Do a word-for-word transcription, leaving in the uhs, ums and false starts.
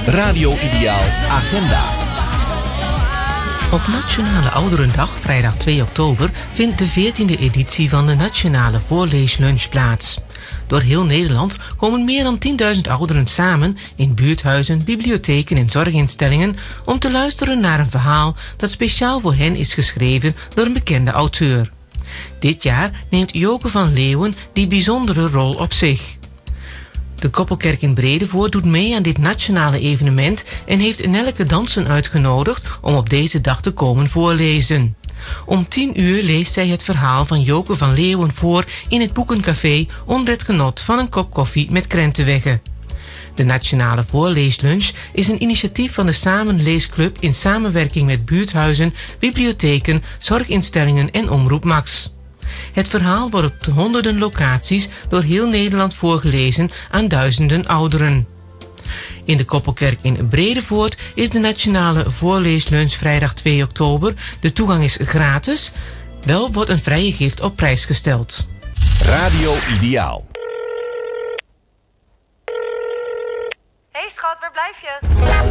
Radio Ideaal Agenda. Op Nationale Ouderendag, vrijdag twee oktober, vindt de veertiende editie van de Nationale Voorleeslunch plaats. Door heel Nederland komen meer dan tienduizend ouderen samen in buurthuizen, bibliotheken en zorginstellingen om te luisteren naar een verhaal dat speciaal voor hen is geschreven door een bekende auteur. Dit jaar neemt Joke van Leeuwen die bijzondere rol op zich. De Koppelkerk in Bredevoort doet mee aan dit nationale evenement en heeft Nelleke Dansen uitgenodigd om op deze dag te komen voorlezen. Om tien uur leest zij het verhaal van Joke van Leeuwen voor in het Boekencafé onder het genot van een kop koffie met krentenweggen. De Nationale Voorleeslunch is een initiatief van de Samenleesclub in samenwerking met buurthuizen, bibliotheken, zorginstellingen en Omroep Max. Het verhaal wordt op honderden locaties door heel Nederland voorgelezen aan duizenden ouderen. In de Koppelkerk in Bredevoort is de Nationale Voorleeslunch vrijdag twee oktober. De toegang is gratis. Wel wordt een vrije gift op prijs gesteld. Radio Ideaal. Hey schat, waar blijf je?